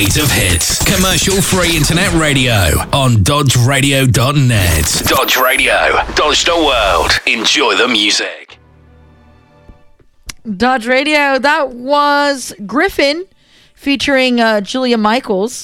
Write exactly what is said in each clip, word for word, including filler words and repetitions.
Of hits, commercial-free internet radio on dodge radio dot net. Dodge Radio, Dodge the world. Enjoy the music. Dodge Radio. That was Griffin featuring uh, Julia Michaels.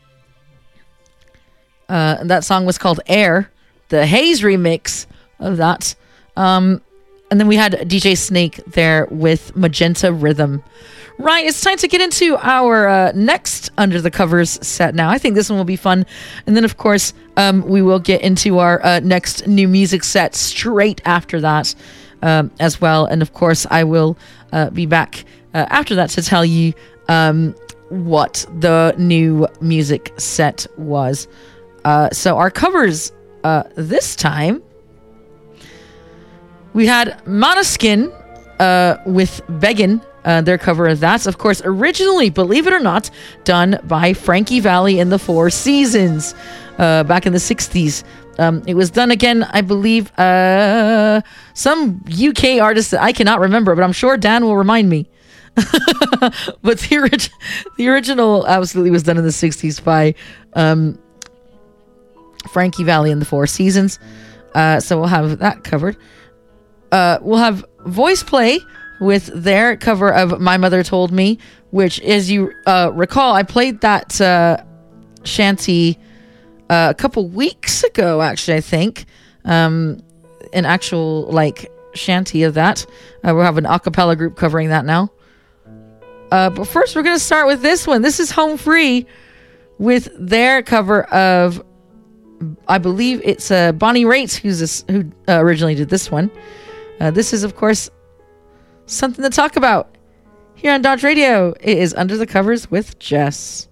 Uh, that song was called Air. The Hayes remix of that. Um, and then we had D J Snake there with Magenta Rhythm. Right, it's time to get into our uh, next Under the Covers set now. I think this one will be fun. And then, of course, um, we will get into our uh, next new music set straight after that um, as well. And, of course, I will uh, be back uh, after that to tell you um, what the new music set was. Uh, so our covers uh, this time, we had Måneskin uh, with Beggin'. Uh, their cover of that, of course, originally, believe it or not, done by Frankie Valli and the Four Seasons uh, back in the sixties. Um, it was done again, I believe, uh, some U K artist that I cannot remember, but I'm sure Dan will remind me. But the, orig- the original absolutely was done in the sixties by um, Frankie Valli and the Four Seasons. Uh, so we'll have that covered. Uh, we'll have Voice Play with their cover of My Mother Told Me, which, as you uh, recall, I played that uh, shanty uh, a couple weeks ago, actually, I think. Um, an actual, like, shanty of that. Uh, we'll have an a cappella group covering that now. Uh, but first, we're going to start with this one. This is Home Free with their cover of, I believe it's uh, Bonnie Raitt, who's this, who uh, originally did this one. Uh, this is, of course, something to talk about here on Dodge Radio. It is Under the Covers with Jess.